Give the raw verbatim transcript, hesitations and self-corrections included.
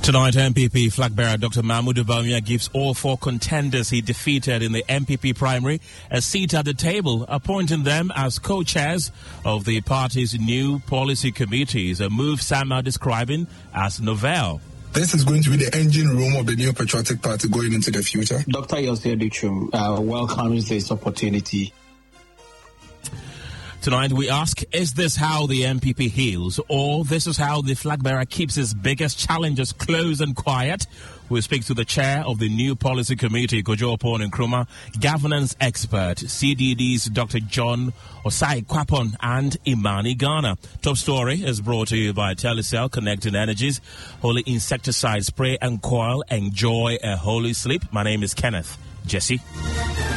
Tonight, M P P flag bearer Doctor Mahmoud Bawumia gives all four contenders he defeated in the M P P primary a seat at the table, appointing them as co-chairs of the party's new policy committees, a move some are describing as novel. This is going to be the engine room of the new patriotic party going into the future. Doctor Yosef Duchum uh, welcomes this opportunity. Tonight we ask, is this how the M P P heals, or this is how the flag bearer keeps his biggest challenges close and quiet? We speak to the chair of the new policy committee, Kojo Opon Nkrumah, governance expert, C D D's Doctor John Osai Kwapon, and Imani Ghana. Top story is brought to you by Telecel Connecting Energies, Holy Insecticide Spray and Coil. Enjoy a holy sleep. My name is Kenneth Jesse.